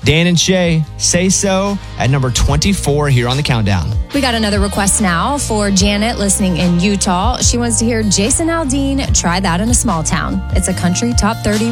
Dan and Shay, Say So at number 24 here on the countdown. We got another request now for Janet listening in Utah. She wants to hear Jason Aldean, Try That in a Small Town. It's a country top 30